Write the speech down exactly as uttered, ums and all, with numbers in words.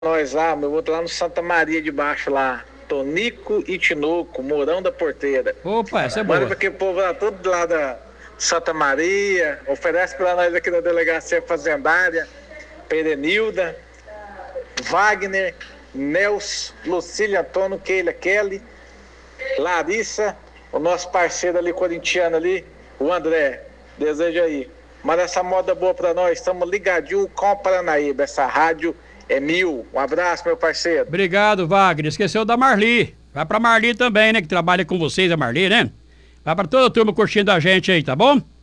nós lá, meu outro lá no Santa Maria de Baixo lá. Tonico e Tinoco, Mourão da Porteira. Opa, essa é Manda boa. pra aquele povo lá, todo lá da Santa Maria. Oferece pra nós aqui da Delegacia Fazendária. Perenilda, Wagner, Nelson, Lucília Antônio, Keila Kelly, Larissa, o nosso parceiro ali, corintiano ali, o André. Desejo aí. Manda essa moda boa pra nós. Estamos ligadinho com o Paranaíba. Essa rádio é mil. Um abraço, meu parceiro. Obrigado, Wagner. Esqueceu da Marli. Vai pra Marli também, né? Que trabalha com vocês, a Marli, né? Vai pra toda a turma curtindo a gente aí, tá bom?